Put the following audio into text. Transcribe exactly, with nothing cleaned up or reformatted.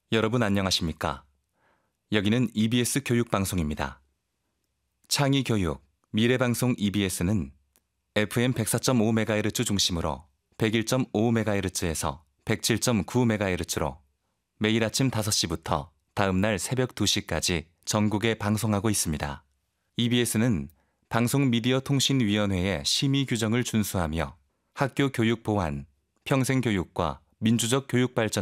여러분 안녕하십니까? 여기는 이비에스 교육방송입니다. 창의교육, 미래방송 이비에스는 에프엠 백사 점 오 메가헤르츠 중심으로 백일 점 오 메가헤르츠에서 백칠 점 구 메가헤르츠로 매일 아침 다섯 시부터 다음날 새벽 두 시까지 전국에 방송하고 있습니다. 이비에스는 방송미디어통신위원회의 심의 규정을 준수하며 학교 교육 보안, 평생교육과 민주적 교육 발전